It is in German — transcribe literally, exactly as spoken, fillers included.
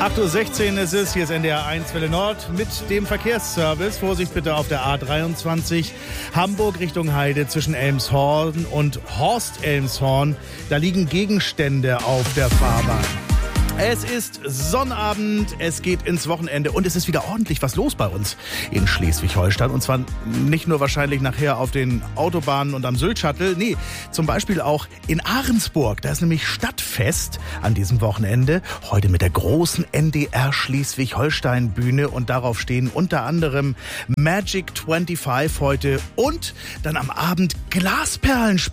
acht Uhr sechzehn ist es, hier ist N D R eins Welle Nord mit dem Verkehrsservice. Vorsicht bitte auf der A dreiundzwanzig Hamburg Richtung Heide zwischen Elmshorn und Horst-Elmshorn. Da liegen Gegenstände auf der Fahrbahn. Es ist Sonnabend, es geht ins Wochenende und es ist wieder ordentlich was los bei uns in Schleswig-Holstein. Und zwar nicht nur wahrscheinlich nachher auf den Autobahnen und am Sylt-Shuttle, nee, zum Beispiel auch in Ahrensburg. Da ist nämlich Stadtfest an diesem Wochenende. Heute mit der großen N D R Schleswig-Holstein-Bühne und darauf stehen unter anderem Magic fünfundzwanzig heute und dann am Abend Glasperlenspiel.